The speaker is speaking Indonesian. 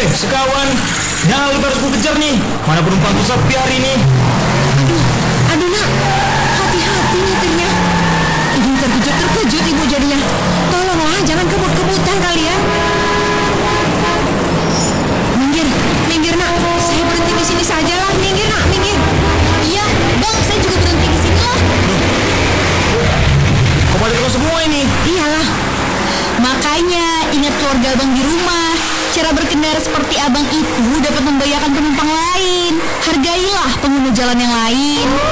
sekawan. Nyali harus ku kejar nih. Mana penumpangku sepi hari ini. Aduh nak, hati-hati nyetirnya. Ibu terkejut ibu jadinya. Tolonglah jangan kebut-kebutan kalian. Minggir nak. Saya berhenti di sini saja lah. Minggir nak, minggir. Iya, bang, saya juga berhenti di sini lah. Kok pada kau semua ini? Iyalah. Makanya ingat keluarga abang di rumah. Cara berkendara seperti abang itu dapat membahayakan penumpang lain. Hargailah pengguna jalan yang lain.